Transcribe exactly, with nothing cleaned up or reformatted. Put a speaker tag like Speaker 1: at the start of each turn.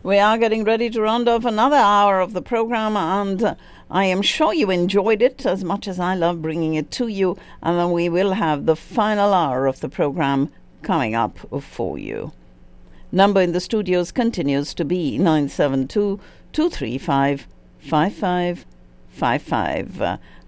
Speaker 1: We are getting ready to round off another hour of the program, and uh, I am sure you enjoyed it as much as I love bringing it to you. And then we will have the final hour of the program coming up for you. Number in the studios continues to be nine seven two, two three five, five five five five. Uh,